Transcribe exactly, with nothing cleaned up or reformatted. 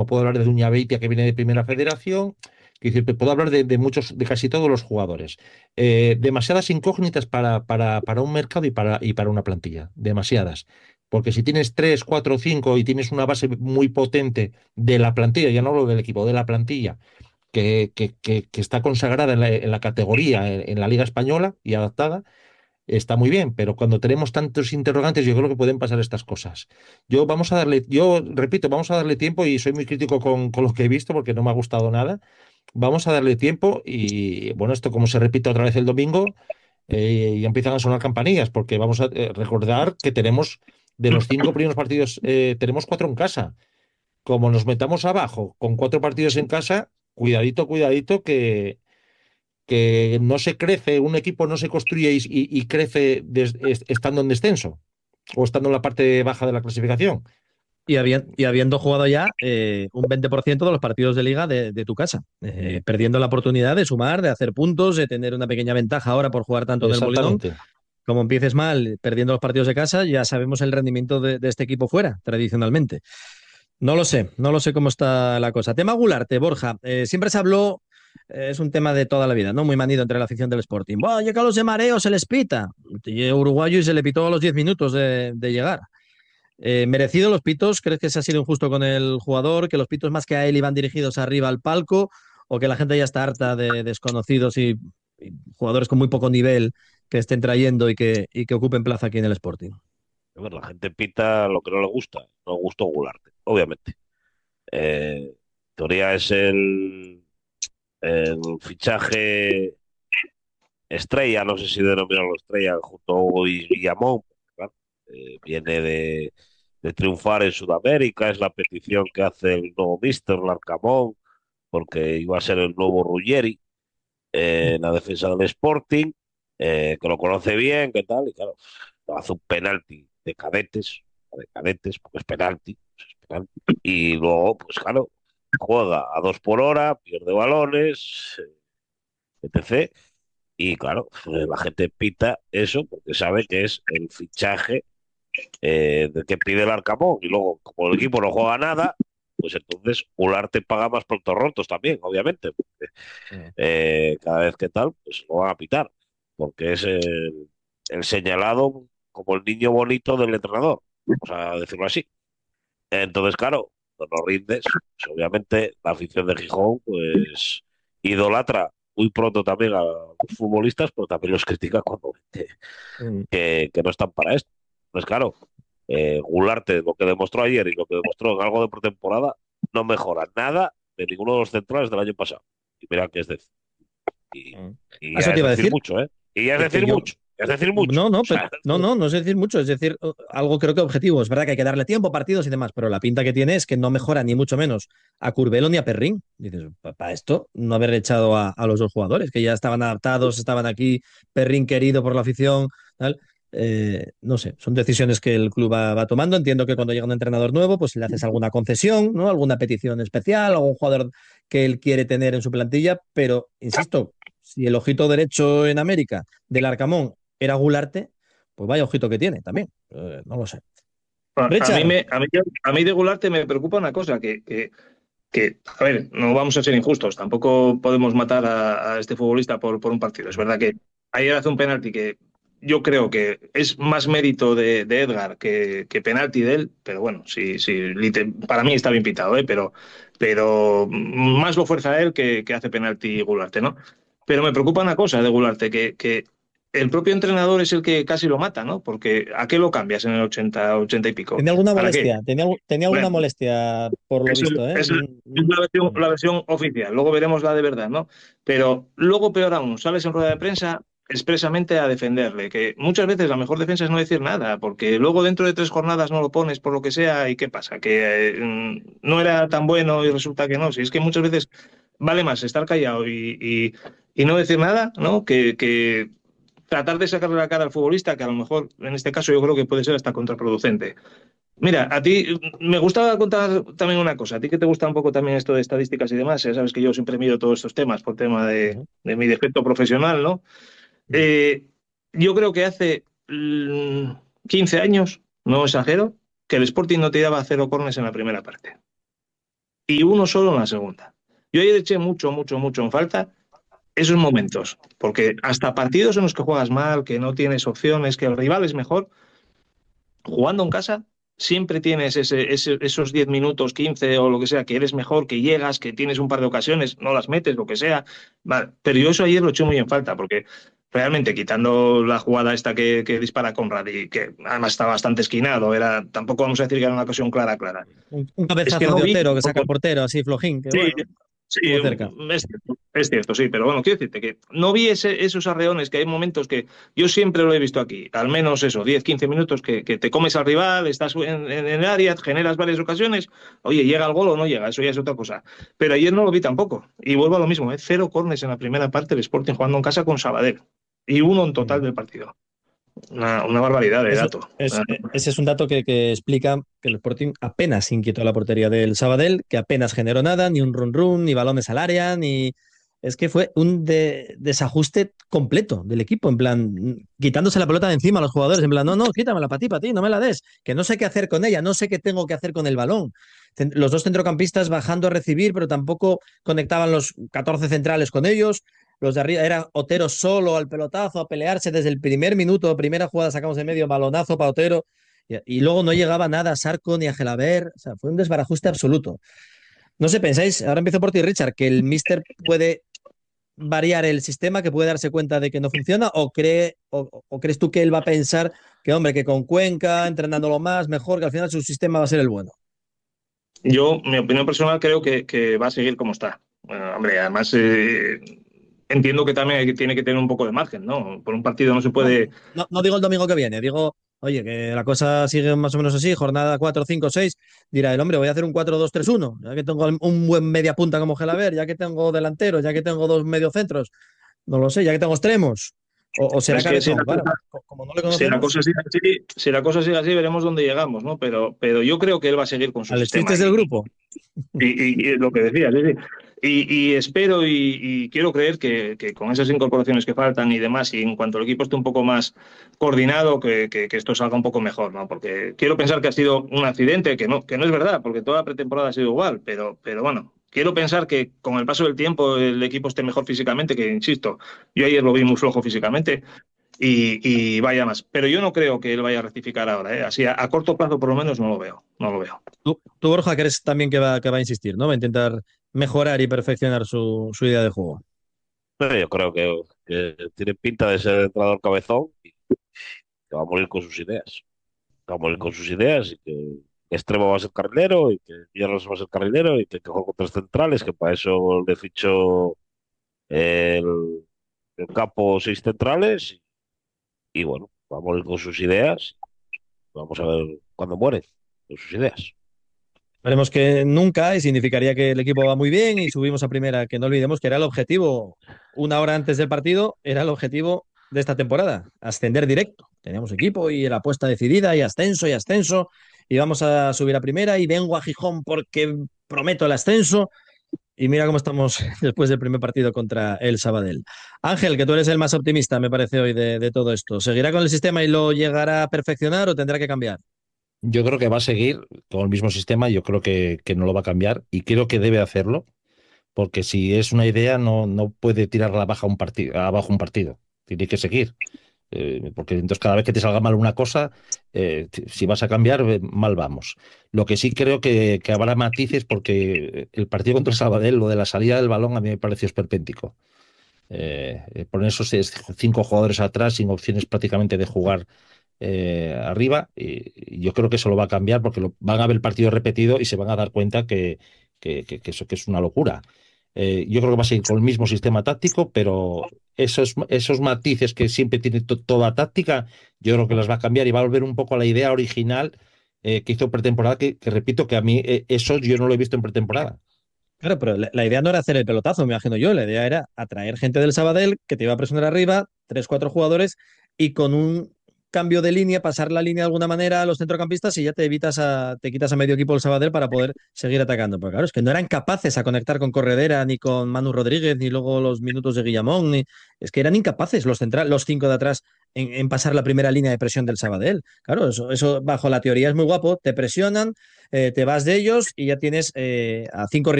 puedo hablar de Duña Beitia, que viene de Primera Federación. Quiero decir, puedo hablar de, de muchos, de casi todos los jugadores. Eh, demasiadas incógnitas para, para, para un mercado y para, y para una plantilla. Demasiadas. Porque si tienes tres, cuatro, cinco y tienes una base muy potente de la plantilla, ya no hablo del equipo, de la plantilla, que, que, que, que está consagrada en la, en la categoría, en, en la Liga Española y adaptada, está muy bien, pero cuando tenemos tantos interrogantes, yo creo que pueden pasar estas cosas. Yo vamos a darle, yo repito, vamos a darle tiempo y soy muy crítico con, con lo que he visto porque no me ha gustado nada. Vamos a darle tiempo y bueno, esto como se repite otra vez el domingo, eh, y empiezan a sonar campanillas, porque vamos a eh, recordar que tenemos de los cinco primeros partidos, eh, tenemos cuatro en casa. Como nos metamos abajo con cuatro partidos en casa, cuidadito, cuidadito, que, que no se crece, un equipo no se construye y, y- y crece des- es- estando en descenso o estando en la parte baja de la clasificación. Y, habi- y habiendo jugado ya eh, un veinte por ciento de los partidos de liga de, de tu casa, eh, perdiendo la oportunidad de sumar, de hacer puntos, de tener una pequeña ventaja ahora por jugar tanto en el Molinón. Exactamente. Como empieces mal, perdiendo los partidos de casa, ya sabemos el rendimiento de, de este equipo fuera, tradicionalmente. No lo sé, no lo sé cómo está la cosa. Tema Gularte, Borja. Eh, siempre se habló, eh, es un tema de toda la vida, ¿no? Muy manido entre la afición del Sporting. Bueno, llega a los de mareo, se les pita. Llega uruguayo y se le pitó a los diez minutos de, de llegar. Eh, ¿merecido los pitos? ¿Crees que se ha sido injusto con el jugador? ¿Que los pitos más que a él iban dirigidos arriba al palco? ¿O que la gente ya está harta de desconocidos y, y jugadores con muy poco nivel que estén trayendo y que, y que ocupen plaza aquí en el Sporting? A ver, la gente pita lo que no le gusta. No le gustó Gularte, obviamente. Eh, en teoría es el, el fichaje estrella, no sé si denominarlo estrella, junto a Hugo y Guillamón. Claro, eh, viene de, de triunfar en Sudamérica, es la petición que hace el nuevo míster, Larcamón, porque iba a ser el nuevo Ruggeri eh, en la defensa del Sporting, eh, que lo conoce bien, que tal, y claro, hace un penalti de cadetes, de cadetes, porque es penalti, pues es penalti. Y luego, pues claro, juega a dos por hora, pierde balones, eh, etcétera. Y claro, eh, la gente pita eso porque sabe que es el fichaje eh, de que pide el Arcamón. Y luego, como el equipo no juega nada, pues entonces Ularte paga más por los rotos también, obviamente. Porque, eh, cada vez que tal, pues lo van a pitar. Porque es el, el señalado como el niño bonito del entrenador, vamos a decirlo así. Entonces, claro, cuando rindes, pues obviamente la afición de Gijón, pues idolatra muy pronto también a los futbolistas, pero también los critica cuando ven Mm. que, que no están para esto. Pues claro, eh, Gularte, lo que demostró ayer y lo que demostró en algo de pretemporada, no mejora nada de ninguno de los centrales del año pasado. Y mira que es decir, y, Mm. y ya Eso te es iba a decir decir. mucho, ¿eh? Y ya es Que, que decir yo, mucho, es decir mucho. no, no, O pero, sea, no, no, no es decir mucho, es decir, uh, algo creo que objetivo. Es verdad que hay que darle tiempo, partidos y demás, pero la pinta que tiene es que no mejora ni mucho menos a Curbelo ni a Perrín. Dices, para esto, no haber echado a, a los dos jugadores, que ya estaban adaptados, estaban aquí, Perrín querido por la afición, tal. Eh, no sé, son decisiones que el club va, va tomando. Entiendo que cuando llega un entrenador nuevo, pues le haces alguna concesión, ¿no? Alguna petición especial, algún jugador que él quiere tener en su plantilla, pero insisto, si el ojito derecho en América del Arcamón era Gularte, pues vaya ojito que tiene también. Eh, no lo sé. A a mí, Richard, me, a, mí, a mí de Gularte me preocupa una cosa, que, que, que, a ver, no vamos a ser injustos, tampoco podemos matar a, a este futbolista por, por un partido. Es verdad que ayer hace un penalti que yo creo que es más mérito de, de Edgar que, que penalti de él, pero bueno, sí, sí, lite- para mí está bien pitado, ¿eh? pero, pero más lo fuerza él que, que hace penalti Gularte, ¿no? Pero me preocupa una cosa de Gularte, que, que el propio entrenador es el que casi lo mata, ¿no? Porque ¿a qué lo cambias en el ochenta, ochenta y pico? ¿tenía alguna ¿Para qué? molestia? ¿Tenía, tenía alguna Bueno, molestia por lo eso visto, ¿eh? es, es Mm, la versión, mm, la versión oficial, luego veremos la de verdad, ¿no? Pero luego, peor aún, sales en rueda de prensa expresamente a defenderle, que muchas veces la mejor defensa es no decir nada, porque luego dentro de tres jornadas no lo pones por lo que sea, ¿y qué pasa? Que eh, mm, no era tan bueno y resulta que no. Si es que muchas veces vale más estar callado y, y- y no decir nada, ¿no? Que, que tratar de sacarle la cara al futbolista, que a lo mejor en este caso yo creo que puede ser hasta contraproducente. Mira, a ti me gustaba contar también una cosa, a ti que te gusta un poco también esto de estadísticas y demás, ya sabes que yo siempre miro todos estos temas por tema de, mm, de mi defecto profesional, ¿no? mm. Eh, yo creo que hace mm, quince años, no exagero, que el Sporting no tiraba cero corners en la primera parte. y uno solo en la segunda. Yo ayer eché mucho, mucho, mucho en falta esos momentos, porque hasta partidos en los que juegas mal, que no tienes opciones, que el rival es mejor, jugando en casa siempre tienes ese, ese, esos diez minutos, quince o lo que sea, que eres mejor, que llegas, que tienes un par de ocasiones, no las metes, lo que sea. Vale. Pero yo eso ayer lo eché muy en falta, porque realmente quitando la jugada esta que, que dispara Conrad y que además está bastante esquinado, era, tampoco vamos a decir que era una ocasión clara, clara. Un, un Es que cabezazo no de vi... Otero que saca el portero así flojín, que Sí, bueno, sí, estuvo cerca. es cierto, es cierto, sí, pero bueno, quiero decirte que no vi ese, esos arreones, que hay momentos que yo siempre lo he visto aquí, al menos eso, diez quince minutos que, que te comes al rival, estás en, en el área, generas varias ocasiones, oye, llega el gol o no llega, eso ya es otra cosa. Pero ayer no lo vi tampoco, y vuelvo a lo mismo, ¿eh? Cero córners en la primera parte del Sporting jugando en casa con Sabadell, y uno en total del partido. Una, una barbaridad de Eso, dato. es, ese es un dato que, que explica que el Sporting apenas inquietó la portería del Sabadell, que apenas generó nada, ni un run run, ni balones al área, ni... Es que fue un de- desajuste completo del equipo, en plan, quitándose la pelota de encima a los jugadores, en plan, no, no, quítamela para ti, para ti, no me la des, que no sé qué hacer con ella, no sé qué tengo que hacer con el balón. Cent- Los dos centrocampistas bajando a recibir, pero tampoco conectaban los catorce centrales con ellos. Los de arriba era Otero solo al pelotazo, a pelearse desde el primer minuto, primera jugada sacamos de medio, balonazo para Otero, y, y luego no llegaba nada a Sarco ni a Gelaber, o sea, fue un desbarajuste absoluto. No sé, pensáis, ahora empiezo por ti, Richard, que el Mister puede variar el sistema, que puede darse cuenta de que no funciona, o, cree, o, o crees tú que él va a pensar que, hombre, que con Cuenca, entrenándolo más, mejor, que al final su sistema va a ser el bueno. Yo, mi opinión personal, creo que, que va a seguir como está. Bueno, hombre, además eh, entiendo que también hay que- tiene que tener un poco de margen, ¿no? Por un partido no se No, puede. no, no digo el domingo que viene, digo, oye, que la cosa sigue más o menos así, jornada cuatro, cinco, seis, dirá el hombre, voy a hacer un cuatro dos tres uno, ya que tengo un buen media punta como Gelaber, ya que tengo delanteros, ya que tengo dos mediocentros, no lo sé, ya que tengo extremos, o, o será Es que si la cabezón, cosa, claro, como no le si la conocemos, cosa sigue así, si la cosa sigue así, veremos dónde llegamos, ¿no? Pero, pero yo creo que él va a seguir con su al sistema. chistes del Y, grupo. y, y- y lo que decía, sí, sí. Y, y espero y, y quiero creer que, que con esas incorporaciones que faltan y demás, y en cuanto el equipo esté un poco más coordinado, que, que- que esto salga un poco mejor, ¿no? Porque quiero pensar que ha sido un accidente, que no, que no es verdad, porque toda la pretemporada ha sido igual, pero, pero bueno, quiero pensar que con el paso del tiempo el equipo esté mejor físicamente, que insisto, yo ayer lo vi muy flojo físicamente, y, y vaya más. Pero yo no creo que él vaya a rectificar ahora, ¿eh? Así a, a corto plazo por lo menos no lo veo, no lo veo. Tú, tú, Borja, crees también que va, que va a insistir, ¿no? Va a intentar mejorar y perfeccionar su, su idea de juego. Pero yo creo que, que tiene pinta de ser entrenador cabezón y que va a morir con sus ideas. Va a morir con sus ideas y que Extremo va a ser carrilero y que Hierros va a ser carrilero y que, que juega con tres centrales, que para eso le fichó el, el campo seis centrales y, y bueno, va a morir con sus ideas. Vamos a ver cuándo muere con sus ideas. Esperemos que nunca, y significaría que el equipo va muy bien y subimos a primera, que no olvidemos que era el objetivo, una hora antes del partido, era el objetivo de esta temporada, ascender directo. Teníamos equipo y la apuesta decidida y ascenso y ascenso, y vamos a subir a primera y vengo a Gijón porque prometo el ascenso. Y mira cómo estamos después del primer partido contra el Sabadell. Ángel, que tú eres el más optimista, me parece hoy, de, de todo esto. ¿Seguirá con el sistema y lo llegará a perfeccionar o tendrá que cambiar? Yo creo que va a seguir con el mismo sistema, yo creo que, que no lo va a cambiar y creo que debe hacerlo, porque si es una idea no, no puede tirarla baja un partido, abajo un partido, tiene que seguir. Eh, porque entonces cada vez que te salga mal una cosa, eh, t- si vas a cambiar, eh, mal vamos. Lo que sí creo que, que habrá matices porque el partido contra el Sabadell, lo de la salida del balón, a mí me pareció esperpéntico. Eh, eh, poner esos seis- cinco jugadores atrás sin opciones prácticamente de jugar eh, arriba, y, y yo creo que eso lo va a cambiar porque lo, van a ver el partido repetido y se van a dar cuenta que, que, que- que eso que es una locura. Eh, yo creo que va a seguir con el mismo sistema táctico, pero esos, esos matices que siempre tiene to- toda táctica, yo creo que las va a cambiar y va a volver un poco a la idea original eh, que hizo pretemporada, que, que repito que a mí eh, eso yo no lo he visto en pretemporada. Claro, pero la, la idea no era hacer el pelotazo, me imagino yo. La idea era atraer gente del Sabadell que te iba a presionar arriba, tres, cuatro jugadores, y con un cambio de línea, pasar la línea de alguna manera a los centrocampistas y ya te evitas a, te quitas a medio equipo el Sabadell para poder seguir atacando. Pero claro, es que no eran capaces a conectar con Corredera, ni con Manu Rodríguez, ni luego los minutos de Guillamón, ni... es que eran incapaces los central, los cinco de atrás en, en pasar la primera línea de presión del Sabadell. Claro, eso, eso bajo la teoría es muy guapo, te presionan, eh, te vas de ellos y ya tienes eh, a cinco